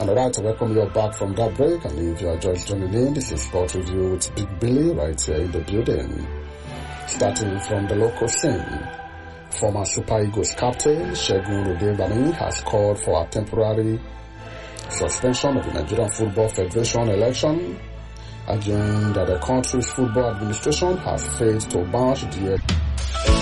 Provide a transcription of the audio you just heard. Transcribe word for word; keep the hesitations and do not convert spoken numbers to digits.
And I'd like to welcome you back from that break. And if you are just joining in, this is Sport Review with Big Billy right here in the building. Starting from the local scene, former Super Eagles captain Segun Odegbami has called for a temporary suspension of the Nigerian Football Federation election, arguing that the country's football administration has failed to match the